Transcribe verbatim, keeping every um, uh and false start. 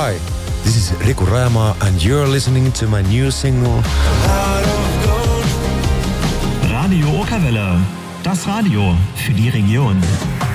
Hi, this is Riku Rajamaa and you're listening to my new single Radio Okerwelle, das Radio für die Region.